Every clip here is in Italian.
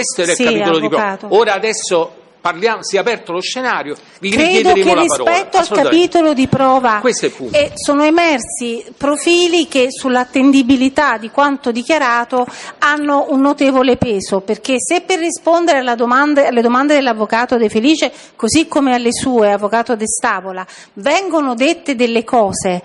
Questo era il Sì, capitolo avvocato. di prova. Ora adesso si è aperto lo scenario, vi Credo richiederemo che la parola. rispetto al capitolo di prova Questo è il punto. sono emersi profili che sull'attendibilità di quanto dichiarato hanno un notevole peso, perché se per rispondere alle domande dell'avvocato De Felice, così come alle sue, avvocato De Stavola, vengono dette delle cose,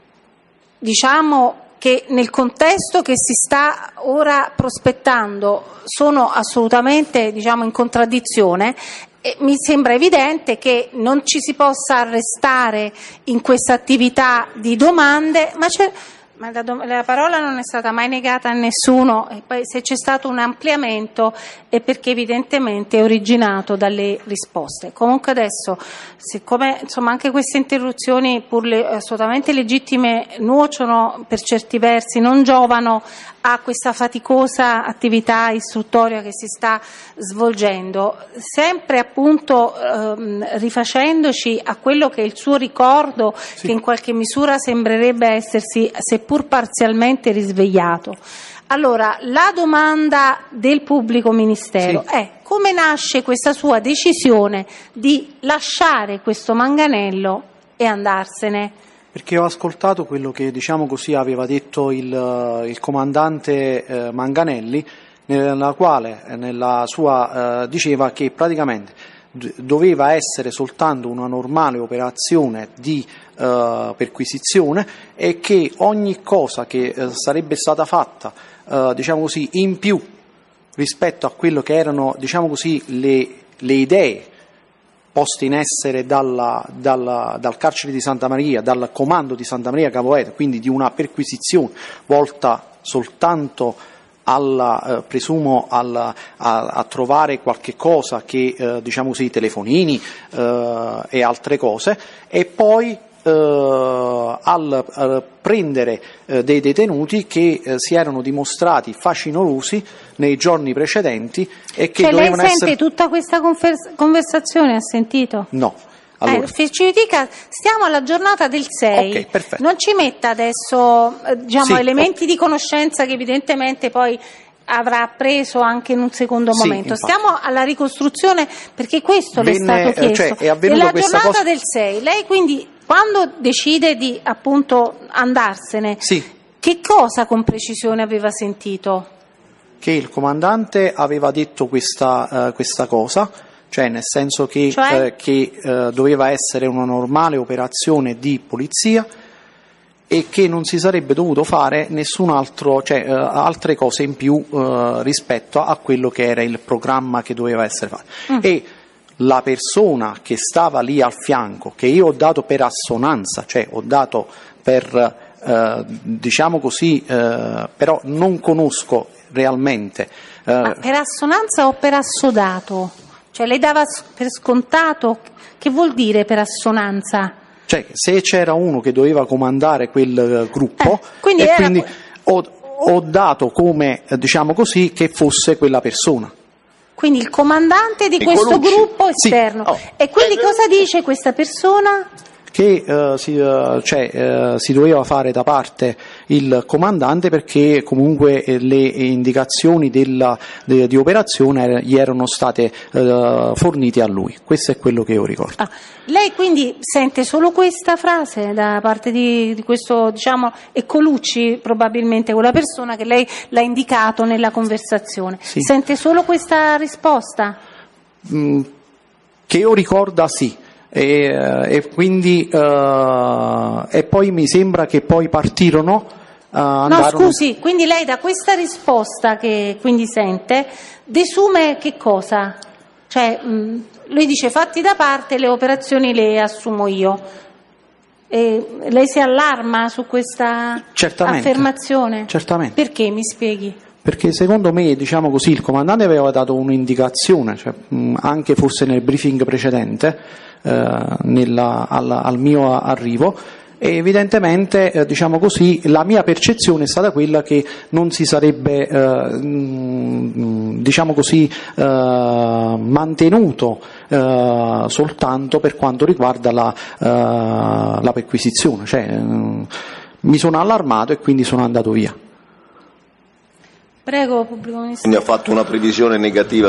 diciamo, che nel contesto che si sta ora prospettando sono assolutamente, diciamo, in contraddizione, mi sembra evidente che non ci si possa arrestare in questa attività di domande, ma la parola non è stata mai negata a nessuno, e poi se c'è stato un ampliamento è perché evidentemente è originato dalle risposte. Comunque adesso, siccome insomma anche queste interruzioni, pur assolutamente legittime, nuociono per certi versi, non giovano a questa faticosa attività istruttoria che si sta svolgendo, sempre appunto rifacendoci a quello che è il suo ricordo, sì, che in qualche misura sembrerebbe essersi seppur parzialmente risvegliato. Allora, la domanda del pubblico ministero, sì, è: come nasce questa sua decisione di lasciare questo manganello e andarsene? Perché ho ascoltato quello che, diciamo così, aveva detto il comandante Manganelli, nella quale nella sua diceva che praticamente doveva essere soltanto una normale operazione di perquisizione, e che ogni cosa che sarebbe stata fatta, diciamo così, in più rispetto a quello che erano, diciamo così, le idee poste in essere dal carcere di Santa Maria, dal comando di Santa Maria Capua Vetere, quindi di una perquisizione volta soltanto presumo a trovare qualche cosa che, diciamo così, telefonini e altre cose, e poi al prendere dei detenuti che si erano dimostrati facinorosi nei giorni precedenti e che dovevano essere... Lei sente tutta questa conversazione, ha sentito? No. Allora. Ci dica, stiamo alla giornata del 6, okay, perfetto. Non ci metta adesso diciamo, sì, elementi di conoscenza che evidentemente poi avrà preso anche in un secondo momento. Infatti. Stiamo alla ricostruzione, perché questo le è stato chiesto. Cioè, è nella giornata del 6, lei quindi quando decide di appunto andarsene, sì, che cosa con precisione aveva sentito? Che il comandante aveva detto questa cosa, cioè nel senso che, doveva essere una normale operazione di polizia e che non si sarebbe dovuto fare nessun altro, cioè altre cose in più rispetto a quello che era il programma che doveva essere fatto. E la persona che stava lì al fianco, che io ho dato per assonanza, cioè ho dato per, diciamo così, però non conosco realmente. Ma per assonanza o per assodato? Cioè lei dava per scontato? Che vuol dire per assonanza? Cioè se c'era uno che doveva comandare quel gruppo, quindi ho dato come, diciamo così, che fosse quella persona. Quindi il comandante di questo gruppo esterno. Sì. E quindi cosa dice questa persona? Che si doveva fare da parte il comandante, perché comunque le indicazioni di operazione gli erano state fornite a lui. Questo è quello che io ricordo. Lei quindi sente solo questa frase da parte di questo, diciamo, è Colucci probabilmente quella persona che lei l'ha indicato nella conversazione. Sì. Sente solo questa risposta? Che io ricorda, sì. E quindi e poi mi sembra che poi partirono. No, scusi, quindi lei da questa risposta che quindi sente desume che cosa? Cioè lui dice: fatti da parte, le operazioni le assumo io. E lei si allarma su questa affermazione? Certamente. Perché? Mi spieghi? Perché secondo me, diciamo così, il comandante aveva dato un'indicazione, cioè, anche forse nel briefing precedente, al mio arrivo, e evidentemente, diciamo così, la mia percezione è stata quella che non si sarebbe, diciamo così, mantenuto soltanto per quanto riguarda la perquisizione. Cioè, mi sono allarmato e quindi sono andato via. Prego, pubblico ministero. Quindi ha fatto una previsione negativa